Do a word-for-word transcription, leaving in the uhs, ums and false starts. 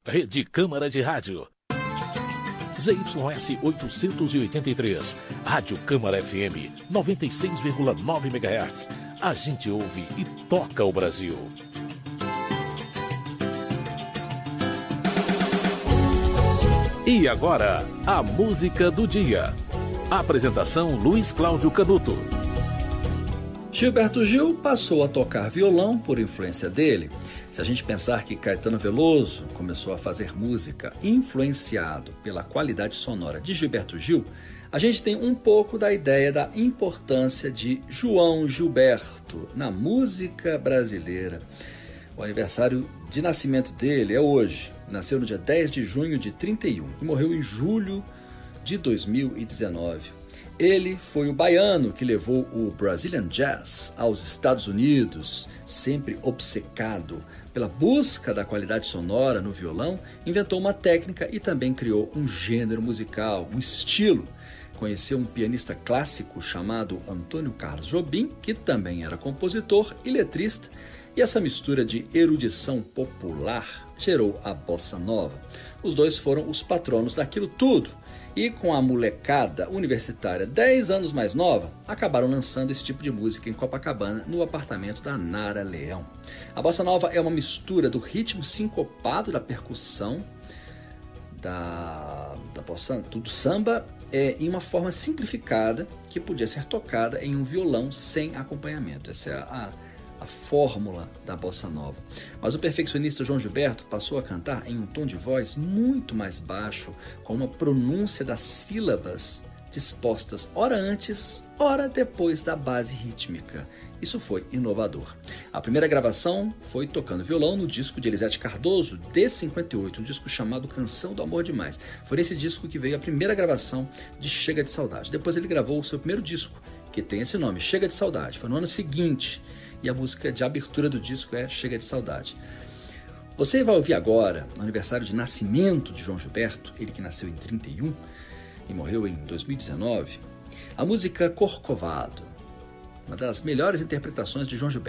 Rede Câmara de Rádio. Z Y S oitocentos e oitenta e três, Rádio Câmara F M, noventa e seis vírgula nove megahertz. A gente ouve e toca o Brasil. E agora, a música do dia. Apresentação Luiz Cláudio Canuto. Gilberto Gil passou a tocar violão por influência dele. Se a gente pensar que Caetano Veloso começou a fazer música influenciado pela qualidade sonora de Gilberto Gil, a gente tem um pouco da ideia da importância de João Gilberto na música brasileira. O aniversário de nascimento dele é hoje. Nasceu no dia dez de junho de trinta e um e morreu em julho de dois mil e dezenove. Ele foi o baiano que levou o Brazilian Jazz aos Estados Unidos, sempre obcecado pela busca da qualidade sonora no violão, inventou uma técnica e também criou um gênero musical, um estilo. Conheceu um pianista clássico chamado Antônio Carlos Jobim, que também era compositor e letrista, e essa mistura de erudição popular gerou a bossa nova. Os dois foram os patronos daquilo tudo. E com a molecada universitária dez anos mais nova, acabaram lançando esse tipo de música em Copacabana, no apartamento da Nara Leão. A bossa nova é uma mistura do ritmo sincopado da percussão, da, da bossa, do samba, é, em uma forma simplificada que podia ser tocada em um violão sem acompanhamento. Essa é a, a fórmula da bossa nova. Mas o perfeccionista João Gilberto passou a cantar em um tom de voz muito mais baixo, com uma pronúncia das sílabas dispostas ora antes, ora depois da base rítmica. Isso foi inovador. A primeira gravação foi tocando violão no disco de Elisete Cardoso, de cinquenta e oito, um disco chamado Canção do Amor Demais. Foi nesse disco que veio a primeira gravação de Chega de Saudade. Depois ele gravou o seu primeiro disco, que tem esse nome, Chega de Saudade. Foi no ano seguinte, e a música de abertura do disco é Chega de Saudade. Você vai ouvir agora, no aniversário de nascimento de João Gilberto, ele que nasceu em trinta e um e morreu em dois mil e dezenove, a música Corcovado, uma das melhores interpretações de João Gilberto.